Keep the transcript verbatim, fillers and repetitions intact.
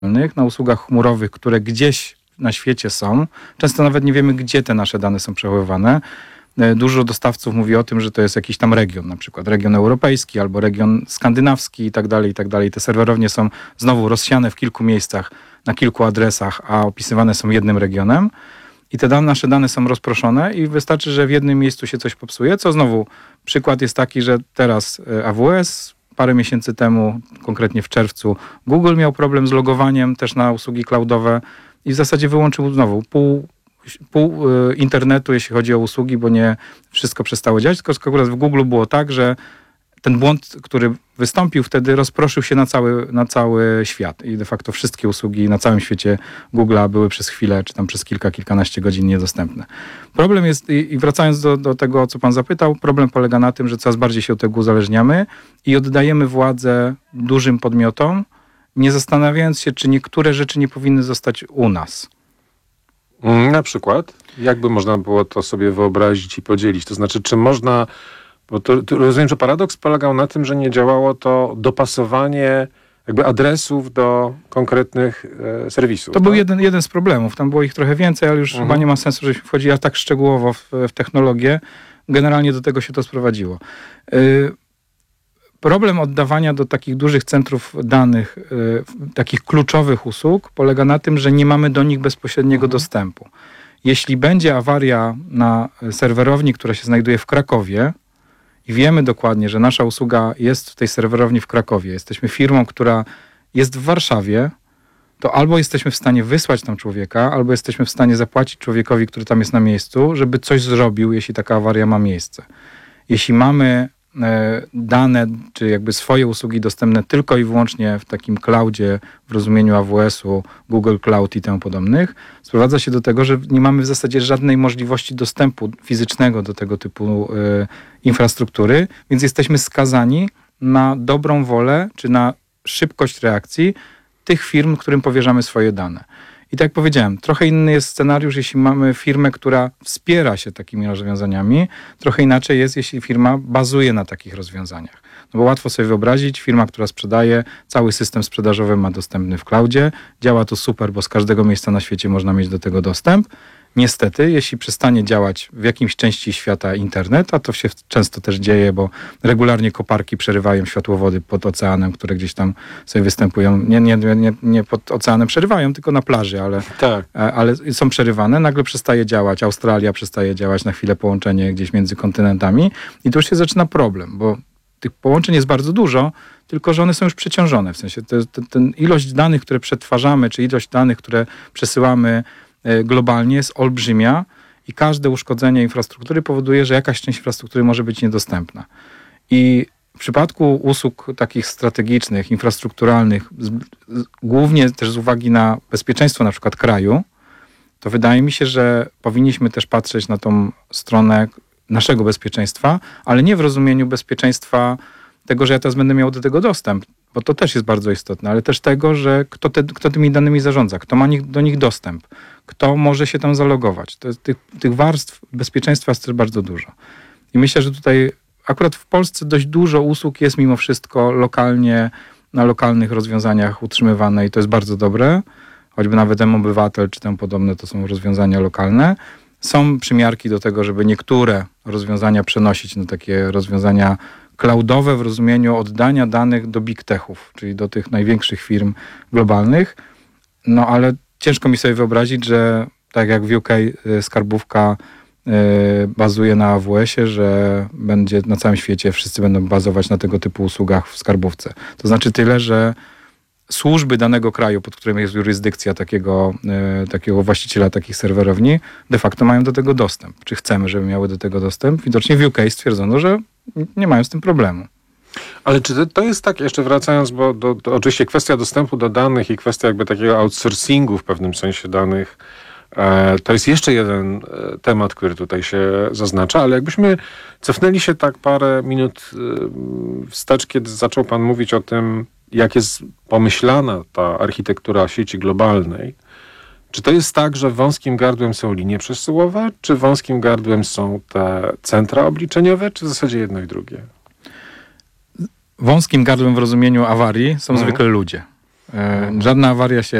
na usługach chmurowych, które gdzieś na świecie są. Często nawet nie wiemy, gdzie te nasze dane są przechowywane. Dużo dostawców mówi o tym, że to jest jakiś tam region, na przykład region europejski albo region skandynawski i tak dalej, i tak dalej. Te serwerownie są znowu rozsiane w kilku miejscach, na kilku adresach, a opisywane są jednym regionem. I te dane, nasze dane są rozproszone i wystarczy, że w jednym miejscu się coś popsuje, co znowu przykład jest taki, że teraz A W S, parę miesięcy temu, konkretnie w czerwcu, Google miał problem z logowaniem też na usługi cloudowe i w zasadzie wyłączył znowu pół, pół internetu, jeśli chodzi o usługi, bo nie wszystko przestało działać, tylko akurat w Google było tak, że ten błąd, który wystąpił wtedy, rozproszył się na cały, na cały świat i de facto wszystkie usługi na całym świecie Google'a były przez chwilę, czy tam przez kilka, kilkanaście godzin niedostępne. Problem jest, i wracając do, do tego, o co pan zapytał, problem polega na tym, że coraz bardziej się od tego uzależniamy i oddajemy władzę dużym podmiotom, nie zastanawiając się, czy niektóre rzeczy nie powinny zostać u nas. Na przykład? Jakby można było to sobie wyobrazić i podzielić? To znaczy, czy można... Bo to, to rozumiem, że paradoks polegał na tym, że nie działało to dopasowanie jakby adresów do konkretnych e, serwisów. To tak? był jeden, jeden z problemów. Tam było ich trochę więcej, ale już mhm. chyba nie ma sensu, żebyśmy wchodzili tak szczegółowo w, w technologię. Generalnie do tego się to sprowadziło. Y, problem oddawania do takich dużych centrów danych, y, takich kluczowych usług polega na tym, że nie mamy do nich bezpośredniego mhm. dostępu. Jeśli będzie awaria na serwerowni, która się znajduje w Krakowie, i wiemy dokładnie, że nasza usługa jest w tej serwerowni w Krakowie, jesteśmy firmą, która jest w Warszawie, to albo jesteśmy w stanie wysłać tam człowieka, albo jesteśmy w stanie zapłacić człowiekowi, który tam jest na miejscu, żeby coś zrobił, jeśli taka awaria ma miejsce. Jeśli mamy e, dane, czy jakby swoje usługi dostępne tylko i wyłącznie w takim cloudzie, w rozumieniu A W S-u, Google Cloud i temu podobnych, sprowadza się do tego, że nie mamy w zasadzie żadnej możliwości dostępu fizycznego do tego typu e, infrastruktury, więc jesteśmy skazani na dobrą wolę, czy na szybkość reakcji tych firm, którym powierzamy swoje dane. I tak jak powiedziałem, trochę inny jest scenariusz, jeśli mamy firmę, która wspiera się takimi rozwiązaniami. Trochę inaczej jest, jeśli firma bazuje na takich rozwiązaniach. No bo łatwo sobie wyobrazić, firma, która sprzedaje, cały system sprzedażowy ma dostępny w cloudzie. Działa to super, bo z każdego miejsca na świecie można mieć do tego dostęp. Niestety, jeśli przestanie działać w jakimś części świata internet, a to się często też dzieje, bo regularnie koparki przerywają światłowody pod oceanem, które gdzieś tam sobie występują. Nie, nie, nie, nie pod oceanem przerywają, tylko na plaży, ale, tak. ale są przerywane. Nagle przestaje działać. Australia przestaje działać, na chwilę połączenie gdzieś między kontynentami i tu już się zaczyna problem, bo tych połączeń jest bardzo dużo, tylko że one są już przeciążone. W sensie te, te, ten ilość danych, które przetwarzamy, czy ilość danych, które przesyłamy globalnie jest olbrzymia i każde uszkodzenie infrastruktury powoduje, że jakaś część infrastruktury może być niedostępna. I w przypadku usług takich strategicznych, infrastrukturalnych, z, z, głównie też z uwagi na bezpieczeństwo na przykład kraju, to wydaje mi się, że powinniśmy też patrzeć na tą stronę naszego bezpieczeństwa, ale nie w rozumieniu bezpieczeństwa tego, że ja teraz będę miał do tego dostęp, bo to też jest bardzo istotne, ale też tego, że kto, te, kto tymi danymi zarządza, kto ma nich, do nich dostęp, kto może się tam zalogować. To jest, tych, tych warstw bezpieczeństwa jest też bardzo dużo. I myślę, że tutaj akurat w Polsce dość dużo usług jest mimo wszystko lokalnie, na lokalnych rozwiązaniach utrzymywane i to jest bardzo dobre. Choćby nawet M-Obywatel czy tam podobne to są rozwiązania lokalne. Są przymiarki do tego, żeby niektóre rozwiązania przenosić na takie rozwiązania cloudowe w rozumieniu oddania danych do big techów, czyli do tych największych firm globalnych. No ale ciężko mi sobie wyobrazić, że tak jak w U K skarbówka y, bazuje na A W S-ie, że będzie na całym świecie wszyscy będą bazować na tego typu usługach w skarbówce. To znaczy tyle, że służby danego kraju, pod którym jest jurysdykcja takiego, y, takiego właściciela takich serwerowni, de facto mają do tego dostęp. Czy chcemy, żeby miały do tego dostęp? Widocznie w U K stwierdzono, że nie mają z tym problemu. Ale czy to jest tak, jeszcze wracając, bo do, to oczywiście kwestia dostępu do danych i kwestia jakby takiego outsourcingu w pewnym sensie danych, e, to jest jeszcze jeden e, temat, który tutaj się zaznacza, ale jakbyśmy cofnęli się tak parę minut e, wstecz, kiedy zaczął pan mówić o tym, jak jest pomyślana ta architektura sieci globalnej. Czy to jest tak, że wąskim gardłem są linie przesyłowe, czy wąskim gardłem są te centra obliczeniowe, czy w zasadzie jedno i drugie? Wąskim gardłem w rozumieniu awarii są mhm. zwykle ludzie. E, żadna awaria się